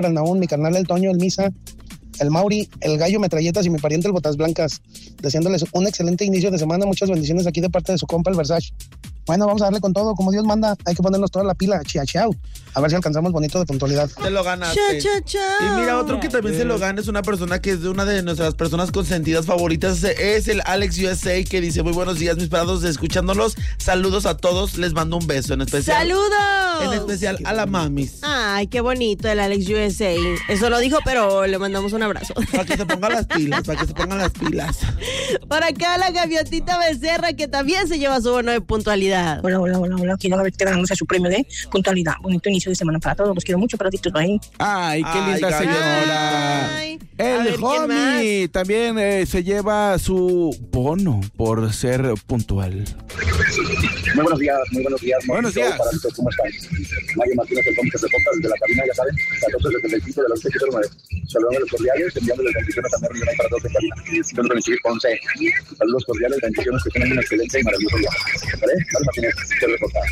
el Naún, mi carnal el Toño, el Misa, el Mauri, el Gallo Metralletas y mi pariente el Botas Blancas, deseándoles un excelente inicio de semana, muchas bendiciones aquí de parte de su compa el Versace. Bueno, vamos a darle con todo, como Dios manda, hay que ponernos toda la pila, chiao, a ver si alcanzamos bonito de puntualidad. Te lo ganaste. Y mira, otro que también se lo gana es una persona que es de una de nuestras personas consentidas favoritas, es el Alex USA, que dice, muy buenos días, mis parados, escuchándolos, saludos a todos, les mando un beso, en especial. ¡Saludos! En especial a la mamis. Ay, qué bonito el Alex USA. Eso lo dijo, pero le mandamos un abrazo. Para que se pongan las pilas, Por acá la gaviotita Becerra, que también se lleva su bono de puntualidad. Hola. Quiero ver que ganándose su premio de puntualidad. Bonito inicio de semana para todos. Los quiero mucho, pero disfruto ahí. Ay, qué linda señora. Ay. El homie también se lleva su bono por ser puntual. Muy buenos días. Buenos días. ¿Cómo están? Mario Martínez, el hombre que se toca desde la cabina, ya saben, 1475 de la 809. Saludando a los cordiales, enviándoles bendiciones también para todos en cabina. Yo no recibí Ponce. Saludos cordiales, bendiciones, que tengan un excelente y maravilloso día. ¿Vale? Mario Martínez, que reportar.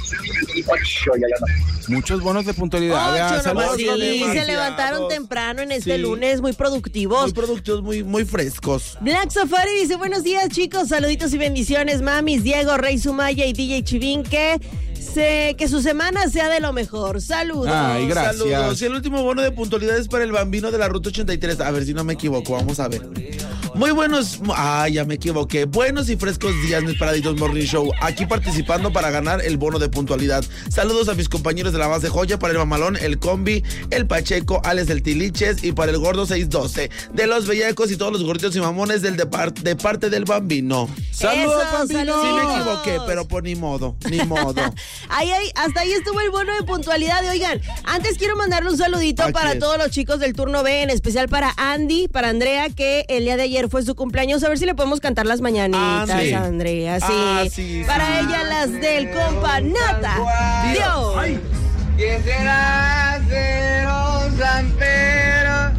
Muchos bonos de puntualidad. Saludos. Sí, se levantaron temprano en este lunes, muy productivos. Muy frescos. Black Safari dice, buenos días, chicos, saluditos y bendiciones, mamis, Diego, Rey Sumaya y DJ Chivín, que su semana sea de lo mejor. Saludos. Ay, gracias. Saludos. Y el último bono de puntualidad es para el Bambino de la Ruta 83. A ver si no me equivoco, vamos a ver. Muy buenos, ya me equivoqué. Buenos y frescos días, mis paraditos Morning Show. Aquí participando para ganar el bono de puntualidad. Saludos a mis compañeros de la base joya, para el Mamalón, el Combi, el Pacheco, Alex del Tiliches y para el Gordo 612. De los bellacos y todos los gorditos y mamones de parte del Bambino. Saludos, Bambino. Saludos. Sí me equivoqué, pero por ni modo. Hasta ahí estuvo el bono de puntualidad. Oigan, antes quiero mandarle un saludito para todos los chicos del turno B, en especial para Andy, para Andrea, que el día de ayer fue su cumpleaños. A ver si le podemos cantar las mañanitas a Andrea. Sí. Para ella las del compa Nata. Dios. Ay. Quisiera ser un zampero.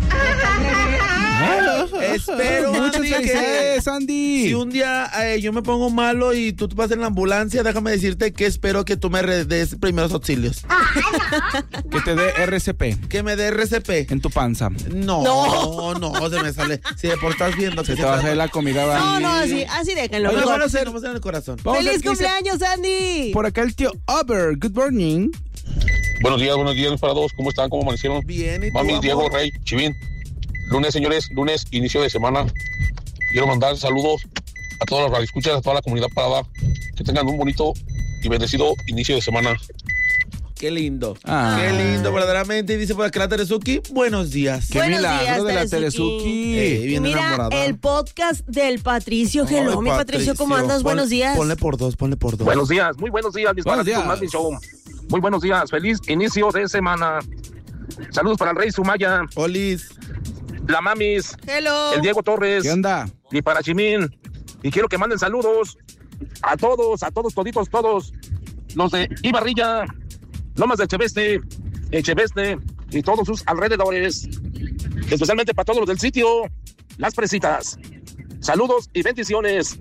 Espero, muchas Andy, felicidades, Andy. Si un día yo me pongo malo y tú vas en la ambulancia, déjame decirte que espero que tú me des primeros auxilios. Que te dé RCP. Que me dé RCP. En tu panza. No, se me sale. Si de por estás viendo. Se te va a salir la comida. No, así déjenlo. Oye, bueno, nomás en el corazón. ¡Feliz cumpleaños, Andy! Por acá el tío Uber. Good morning. Buenos días para todos. ¿Cómo están? ¿Cómo amanecieron? Bien, ¿y tú, Mami, amor? Diego, Rey, Chivín. Lunes, señores, inicio de semana. Quiero mandar saludos a todas las radioescuchas, a toda la comunidad parada. Que tengan un bonito y bendecido inicio de semana. Qué lindo. Qué lindo, verdaderamente. Y dice por acá la Teresuki, buenos días. Qué milagro de la Teresuki. Bien mira, enamorada. el podcast del Patricio. Hello, mi Patricio, ¿cómo andas? Buenos días. Ponle por dos. Buenos días, muy buenos días, mis buenos más show. Muy buenos días, feliz inicio de semana. Saludos para el Rey Sumaya. Olis. La mamis. Hello. El Diego Torres. ¿Qué onda? Y para Chimín. Y quiero que manden saludos a todos, toditos, todos. Los de Ibarrilla, Lomas de Echeveste y todos sus alrededores. Especialmente para todos los del sitio Las Presitas. Saludos y bendiciones.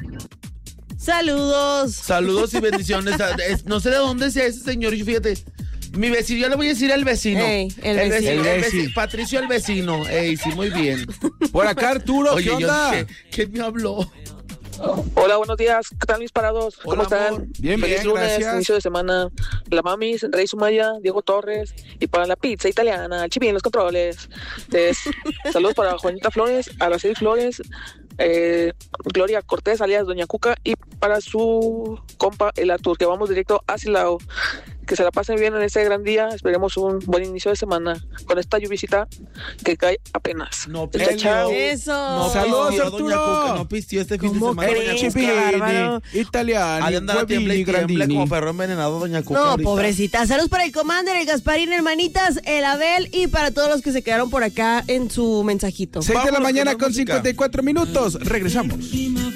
Saludos Y bendiciones. No sé de dónde sea ese señor, y fíjate. Mi vecino, yo le voy a decir al vecino. El vecino. Patricio el vecino. Sí, muy bien. Por acá Arturo, Oye, ¿qué onda? ¿Quién me habló? Hola, buenos días. ¿Qué tal, mis parados? ¿Cómo Hola, están? amor. Bien, Feliz lunes, gracias. inicio de semana. La mamis, Rey Sumaya, Diego Torres. Y para la pizza italiana, el Chivín, los controles. Saludos para Juanita Flores, Araceli Flores, Gloria Cortés, alias Doña Cuca. Y para su compa, el Artur, que vamos directo a Silao. Que se la pasen bien en este gran día. Esperemos un buen inicio de semana con esta lluvisita que cae apenas. No, chao. Eso. No, Saludos, pistió, Arturo. Doña Cuca, no pistió este fin de ¿Cómo semana. crees? Doña Cuca. Qué bárbaro. Italiano. Ahí anda la tiembla y tiembla como perro envenenado, Doña Cuca. No, ahorita. pobrecita. Saludos para el Commander, el Gasparín, hermanitas, el Abel y para todos los que se quedaron por acá en su mensajito. 6 de la Vámonos mañana con la con música. 54 minutos. Regresamos.